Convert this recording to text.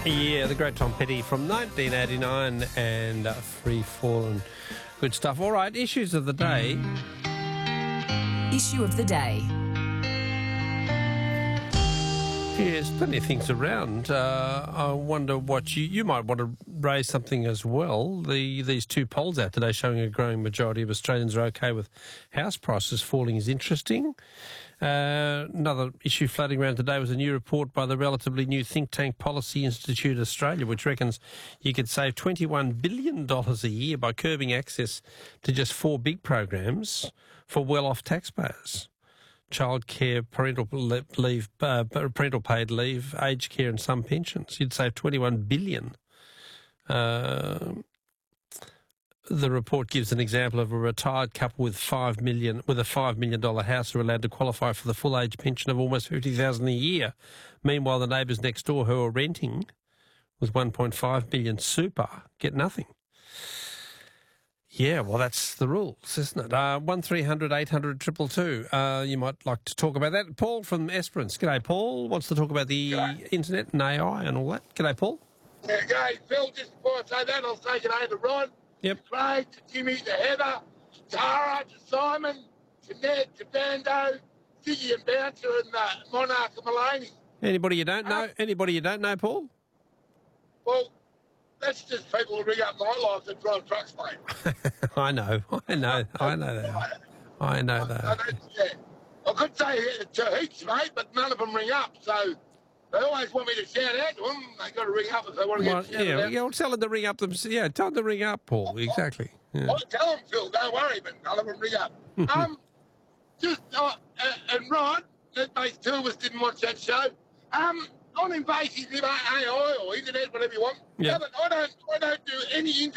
Yeah, the great Tom Petty from 1989 and Free Fall and good stuff. All right, issues of the day. Issue of the day. Yes, plenty of things around. I wonder what you might want to raise something as well. These two polls out today showing a growing majority of Australians are okay with house prices falling is interesting. Another issue floating around today was a new report by the relatively new think tank Policy Institute Australia, which reckons you could save $21 billion a year by curbing access to just 4 big programs for well-off taxpayers. Childcare, parental leave, parental paid leave, aged care, and some pensions. You'd save $21 billion. The report gives an example of a retired couple with a $5 million house who are allowed to qualify for the full age pension of almost $50,000 a year. Meanwhile, the neighbours next door who are renting with $1.5 billion super get nothing. Yeah, well, that's the rules, isn't it? 1300 800 222. You might like to talk about that. Paul from Esperance. G'day, Paul. Wants to talk about the internet and AI and all that. G'day, Paul. Yeah, g'day, Phil. Just before I say that, I'll say g'day to Rod, Yep. to Craig, to Jimmy, to Heather, to Tara, to Simon, to Ned, to Bando, Ziggy and Bouncer, and Monarch and Mulaney. Anybody you don't know? Anybody you don't know, Paul? Well, that's just people who ring up my life that drive trucks, mate. I know that. I know that. Yeah. I could say to heaps, mate, but none of them ring up, so they always want me to shout out to them. They got to ring up if they want to get shouted out. Yeah, well, tell them to ring up them. Yeah, tell them to ring up, Paul. Exactly. Yeah. I'll tell them, Phil, don't worry, but none of them ring up. And Rod, that base two of us didn't watch that show. On invasive AI or internet, whatever you want. Yeah. I don't do any internet.